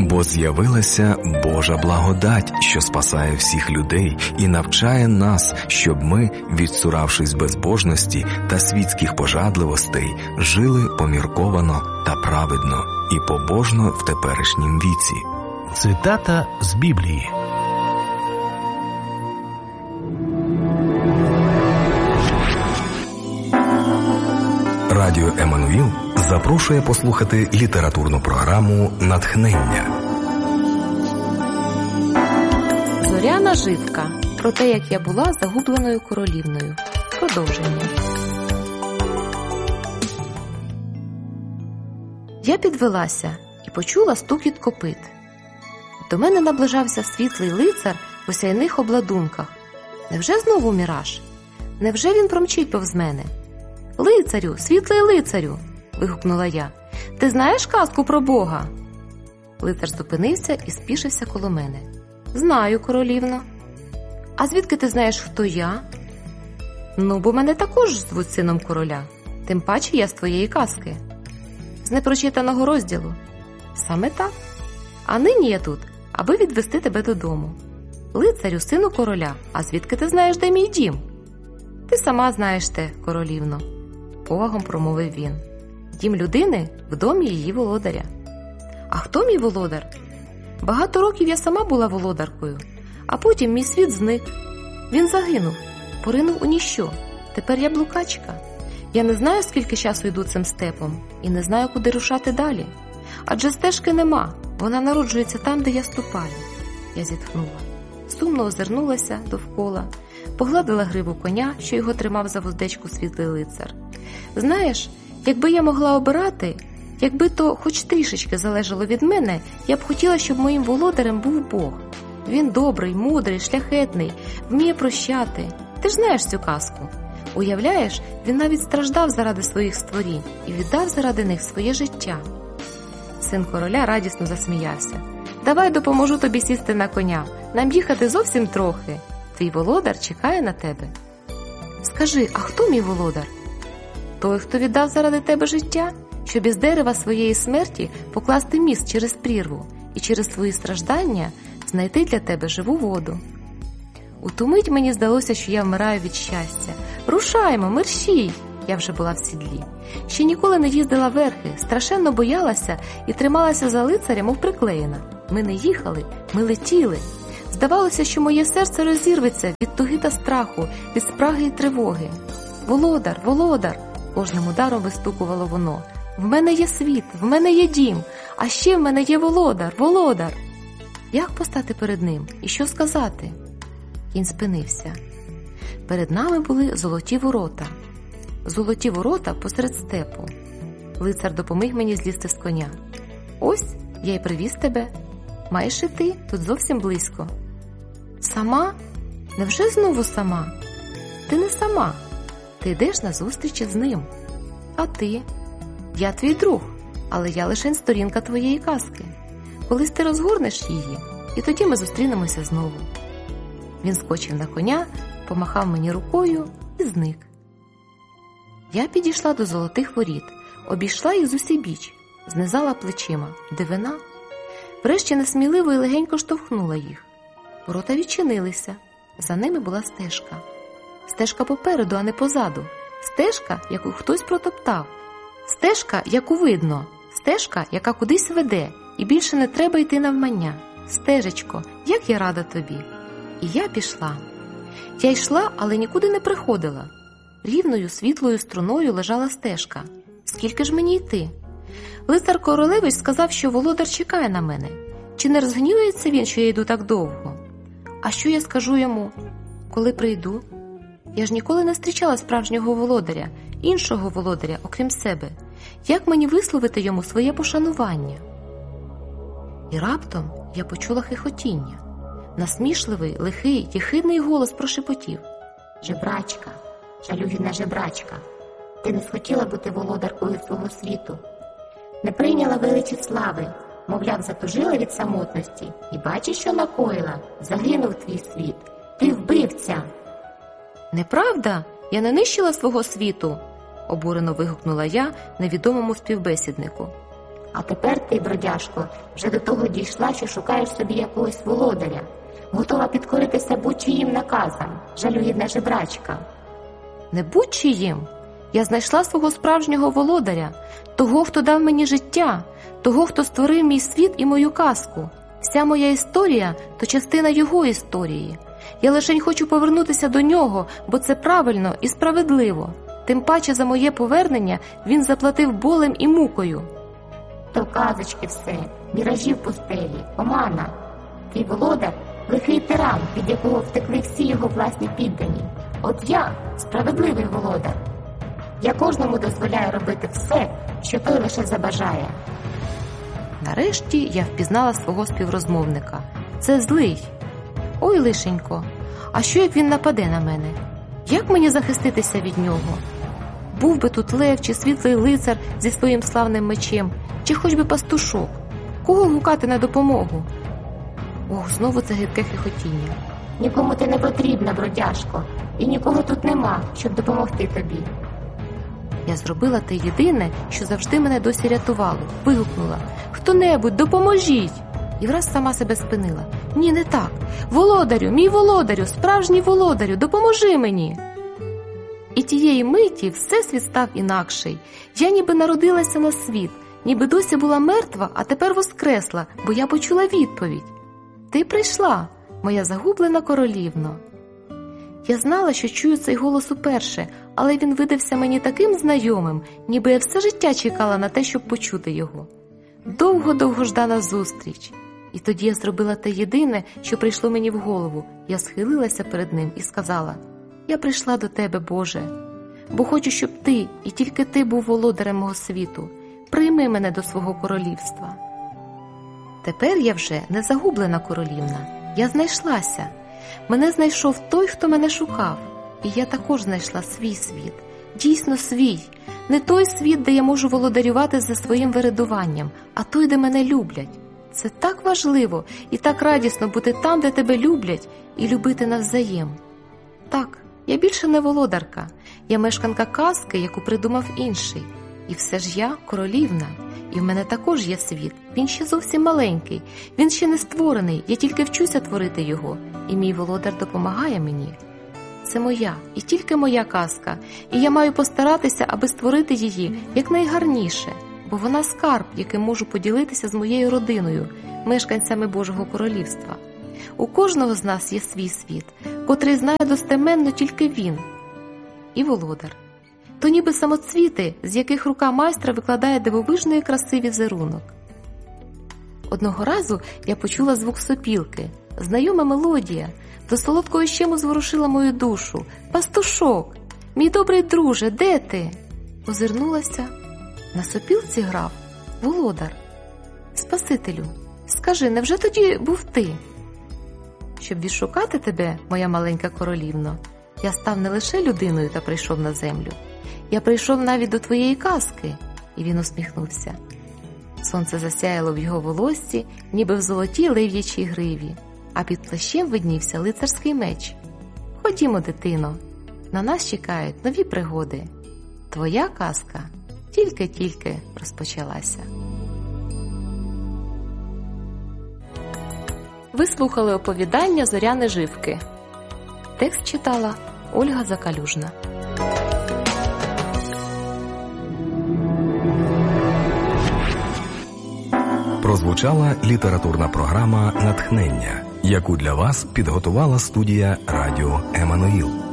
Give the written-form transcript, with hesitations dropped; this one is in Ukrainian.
Бо з'явилася Божа благодать, що спасає всіх людей і навчає нас, щоб ми, відсуравшись безбожності та світських пожадливостей, жили помірковано та праведно і побожно в теперішнім віці. Цитата з Біблії. Радіо Еммануїл запрошує послухати літературну програму «Натхнення». Зоряна Жидка. Про те, як я була загубленою королівною. Продовження. Я підвелася і почула стукіт копит. До мене наближався світлий лицар в осяйних обладунках. Невже знову міраж? Невже він промчить повз мене? «Лицарю, світлий лицарю!» – вигукнула я. «Ти знаєш казку про Бога?» Лицар зупинився і спішився коло мене. «Знаю, королівно». «А звідки ти знаєш, хто я?» «Ну, бо мене також звуть сином короля. Тим паче я з твоєї казки». «З непрочитаного розділу». «Саме так. А нині я тут, аби відвести тебе додому». «Лицарю, сину короля, а звідки ти знаєш, де мій дім?» «Ти сама знаєш те, королівно», – повагом промовив він. «Дім людини в домі її володаря». «А хто мій володар?» «Багато років я сама була володаркою, а потім мій світ зник. Він загинув, поринув у ніщо. Тепер я блукачка. Я не знаю, скільки часу йду цим степом, і не знаю, куди рушати далі. Адже стежки нема, вона народжується там, де я ступаю». Я зітхнула. Сумно озирнулася довкола, погладила гриву коня, що його тримав за вуздечку світлий лицар. «Знаєш, якби я могла обирати, якби то хоч трішечки залежало від мене, я б хотіла, щоб моїм володарем був Бог. Він добрий, мудрий, шляхетний, вміє прощати. Ти ж знаєш цю казку. Уявляєш, він навіть страждав заради своїх створінь і віддав заради них своє життя». Син короля радісно засміявся. «Давай допоможу тобі сісти на коня. Нам їхати зовсім трохи. Твій володар чекає на тебе». «Скажи, а хто мій володар?» «Той, хто віддав заради тебе життя, щоб із дерева своєї смерті покласти міст через прірву і через свої страждання знайти для тебе живу воду». У ту мить мені здалося, що я вмираю від щастя. «Рушаймо, мерщій!» Я вже була в сідлі. Ще ніколи не їздила верхи, страшенно боялася і трималася за лицаря, мов приклеєна. Ми не їхали, ми летіли. Здавалося, що моє серце розірветься від туги та страху, від спраги і тривоги. «Володар, володар!» Кожним ударом вистукувало воно. «В мене є світ, в мене є дім, а ще в мене є володар, володар!» Як постати перед ним і що сказати? Кінь спинився. Перед нами були золоті ворота. Золоті ворота посеред степу. Лицар допоміг мені злізти з коня. «Ось, я й привіз тебе. Маєш іти, тут зовсім близько». «Сама? Невже знову сама?» «Ти не сама. Ти йдеш на зустрічі з ним. А ти?» «Я твій друг, але я лише сторінка твоєї казки. Колись ти розгорнеш її, і тоді ми зустрінемося знову». Він скочив на коня, помахав мені рукою і зник. Я підійшла до золотих воріт, обійшла їх з усібіч, знизала плечима. Дивина. Врешті несміливо і легенько штовхнула їх. Ворота відчинилися. За ними була стежка. Стежка попереду, а не позаду. Стежка, яку хтось протоптав. Стежка, яку видно. Стежка, яка кудись веде, і більше не треба йти навмання. «Стежечко, як я рада тобі!» І я пішла. Я йшла, але нікуди не приходила. Рівною світлою струною лежала стежка. Скільки ж мені йти? Лицар Королевич сказав, що володар чекає на мене. Чи не розгнівається він, що я йду так довго? А що я скажу йому, коли прийду? Я ж ніколи не зустрічала справжнього володаря, іншого володаря, окрім себе. Як мені висловити йому своє пошанування? І раптом я почула хихотіння. Насмішливий, лихий, єхидний голос прошепотів. «Жебрачка, жалюгідна жебрачка, ти не схотіла бути володаркою свого світу. Не прийняла величі слави, мовляв, затужила від самотності. І бачиш, що накоїла? Загинув твій світ. Ти вбивця!» «Неправда? Я не нищила свого світу!» – обурено вигукнула я невідомому співбесіднику. А тепер ти, бродяжко, вже до того дійшла, що шукаєш собі якогось володаря, готова підкоритися будь-чиїм наказам, жалюгідна жебрачка. Не будь-чиїм. Я знайшла свого справжнього володаря, того, хто дав мені життя, того, хто створив мій світ і мою казку. Вся моя історія – то частина його історії. Я лише хочу повернутися до нього, бо це правильно і справедливо. Тим паче за моє повернення він заплатив болем і мукою. То казочки все, міражі в пустелі, омана. Твій володар – лихий тиран, від якого втекли всі його власні піддані. От я – справедливий володар. Я кожному дозволяю робити все, що той лише забажає. Нарешті я впізнала свого співрозмовника. Це злий. Ой, лишенько, а що як він нападе на мене? Як мені захиститися від нього? Був би тут лев чи світлий лицар зі своїм славним мечем, чи хоч би пастушок. Кого гукати на допомогу? Ох, знову це гидке хихотіння. Нікому ти не потрібна, бродяжко, і нікого тут нема, щоб допомогти тобі. Я зробила те єдине, що завжди мене досі рятувало. Вигукнула: «Хто-небудь, допоможіть!» І враз сама себе спинила. Ні, не так. Володарю, мій володарю, справжній володарю, допоможи мені. І тієї миті всесвіт став інакший. Я ніби народилася на світ, ніби досі була мертва, а тепер воскресла, бо я почула відповідь. Ти прийшла, моя загублена королівно. Я знала, що чую цей голос уперше, але він видався мені таким знайомим, ніби я все життя чекала на те, щоб почути його. Довго-довгождана зустріч. І тоді я зробила те єдине, що прийшло мені в голову. Я схилилася перед ним і сказала: «Я прийшла до тебе, Боже, бо хочу, щоб ти, і тільки ти був володарем мого світу. Прийми мене до свого королівства». Тепер я вже не загублена королівна. Я знайшлася. Мене знайшов той, хто мене шукав. І я також знайшла свій світ. Дійсно свій. Не той світ, де я можу володарювати за своїм вирядуванням, а той, де мене люблять. Це так важливо і так радісно бути там, де тебе люблять, і любити навзаєм. Так, я більше не володарка. Я мешканка казки, яку придумав інший. І все ж я королівна. І в мене також є світ. Він ще зовсім маленький. Він ще не створений, я тільки вчуся творити його. І мій володар допомагає мені. Це моя, і тільки моя казка. І я маю постаратися, аби створити її якнайгарніше. Бо вона скарб, яким можу поділитися з моєю родиною, мешканцями Божого королівства. У кожного з нас є свій світ, котрий знає достеменно тільки він. І володар. То ніби самоцвіти, з яких рука майстра викладає дивовижної краси візерунок. Одного разу я почула звук сопілки, знайома мелодія, до солодкого щему зворушила мою душу. «Пастушок! Мій добрий друже, де ти?» Озирнулася. На сопілці грав володар. «Спасителю, скажи, невже тоді був ти?» Щоб відшукати тебе, моя маленька королівно, я став не лише людиною та прийшов на землю. Я прийшов навіть до твоєї казки. І він усміхнувся. Сонце засяяло в його волоссі, ніби в золотій лев'ячій гриві, а під плащем виднівся лицарський меч. Ходімо, дитино, на нас чекають нові пригоди. Твоя казка тільки-тільки розпочалася. Ви слухали оповідання «Зоряні живки». Текст читала Ольга Закалюжна. Прозвучала літературна програма «Натхнення», яку для вас підготувала студія «Радіо Еммануїл».